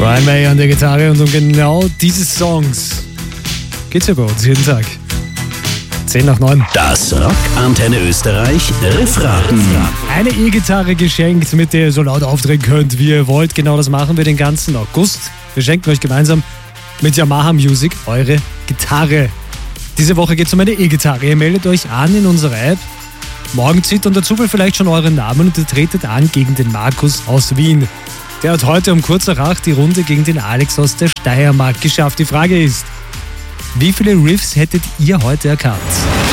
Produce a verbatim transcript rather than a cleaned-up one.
Brian May an der Gitarre und um genau diese Songs geht's ja bei uns jeden Tag. zehn nach neun. Das Rock Antenne Österreich Riffraten. Eine E-Gitarre geschenkt, mit der ihr so laut auftreten könnt, wie ihr wollt. Genau das machen wir den ganzen August. Wir schenken euch gemeinsam mit Yamaha Music eure Gitarre. Diese Woche geht es um eine E-Gitarre. Ihr meldet euch an in unserer App. Morgen zieht unter Zufall vielleicht schon euren Namen und ihr tretet an gegen den Markus aus Wien. Der hat heute um kurz nach acht die Runde gegen den Alex aus der Steiermark geschafft. Die Frage ist, wie viele Riffs hättet ihr heute erkannt?